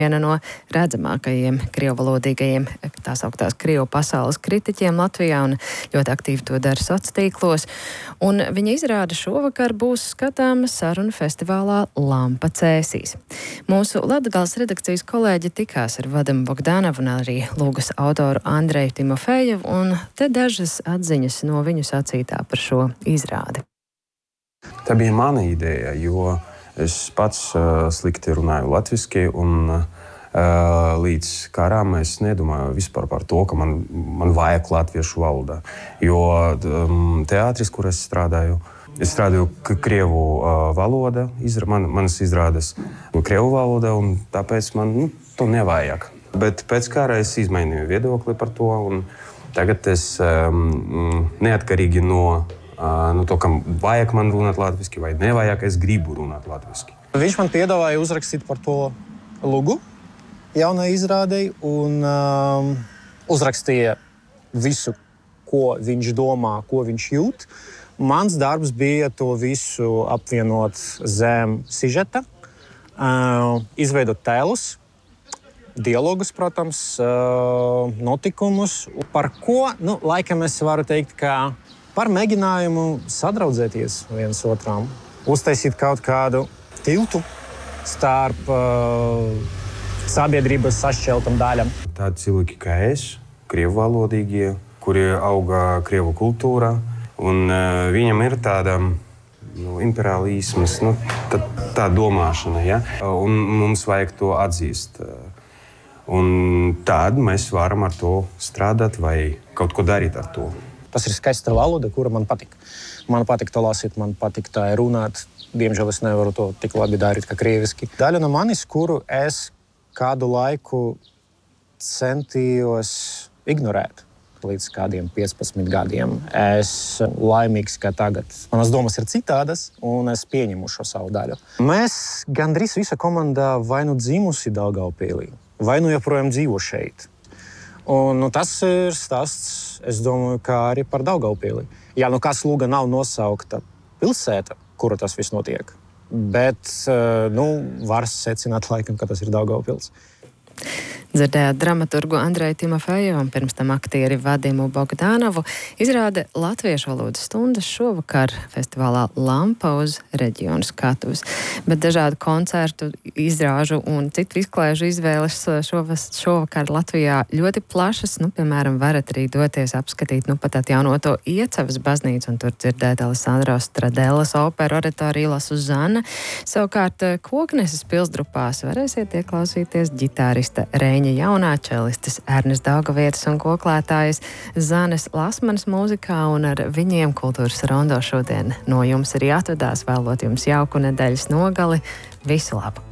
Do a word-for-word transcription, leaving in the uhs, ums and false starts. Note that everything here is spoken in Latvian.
Viena no redzamākajiem krievvalodīgajiem, tā sauktās krievu pasaules kritiķiem Latvijā, un ļoti aktīvi to dara sociālos tīklos. Un viņa izrāde šovakar būs skatāma sarunu festivālā Lampa Cēsīs. Mūsu Latgales redakcijas kolēģi tikās ar Vadimu Bogdanovu un arī lūgas autoru Andreju Timofejevu, un te dažas atziņas no viņu sacītā par šo izrādi. Tā bija mana ideja, jo es pats uh, slikti runāju latviski, un uh, līdz karām es nedomāju vispār par to, ka man, man vajag latviešu valodā. Jo um, teātris, kur es strādāju, es strādāju krievu uh, valoda, izra, man, manas izrādes krievu valoda, un tāpēc man nu, to nevajag. Bet pēc kara es izmainīju viedokli par to, un tagad es um, neatkarīgi no Nu, to, kam vajag man runāt latviski vai nevajag, es gribu runāt latviski. Viņš man piedāvāja uzrakstīt par to lugu jaunai izrādei un um, uzrakstīja visu, ko viņš domā, ko viņš jūt. Mans darbs bija to visu apvienot zem sižeta, uh, izveidot tēlus, dialogus, protams, uh, notikumus, par ko, nu, laikam es varu teikt, ka par mēģinājumu sadraudzēties viens otram, uztaisīt kaut kādu tiltu starp uh, sabiedrības sašķeltam daļam. Tādi cilvēki kā es, krievvalodīgie, kuri auga krievu kultūrā, un uh, viņam ir tāda nu, imperialisms, nu, tā, tā domāšana, ja? Un mums vajag to atzīst. Un tad mēs varam ar to strādāt vai kaut ko darīt ar to. Tas ir skaista valoda, kura man patīk. Man patīk to lasīt, man patīk tā runāt. Diemžēl es nevaru to tik labi darīt kā krieviski. Daļa no manis, kuru es kādu laiku centījos ignorēt līdz kādiem piecpadsmit gadiem. Es laimīgs, ka tagad manas domas ir citādas, un es pieņemu šo savu daļu. Mēs gandrīz visa komanda vai nu dzimusi Daugavpilī, vai nu joprojām dzīvo šeit. Un, nu, tas ir stāsts, es domāju, kā arī par Daugavpili. Jā, nu kāds Luga nav nosaukta pilsēta, kura tas viss notiek, bet, nu, var secināt laikam, ka tas ir Daugavpils. Dzirdējāt dramaturgu Andreju Timofejevu un pirms tam aktieri Vadimu Bogdanovu. Izrāde latviešu valodas stundas šovakar festivālā Lampa uz reģionu skatuves. Bet dažādu koncertu, izrāžu un citu izklaižu izvēles šovas, šovakar Latvijā ļoti plašas. Nu, piemēram, varat arī doties apskatīt nu, pat atjaunoto Iecavas baznīcu un tur dzirdēt Alessandro Stradellas operu oratoriju La Suzana. Savukārt Kokneses pilsdrupās varēsiet ieklausīties ģitārista Reņa jaunā, čelistes Ernesta Daugavietes un koklētājas Zanes Lasmanas mūzikā, un ar viņiem Kultūras rondo šodien no jums arī atvedās, vēlot jums jauku nedēļas nogali. Visu labu!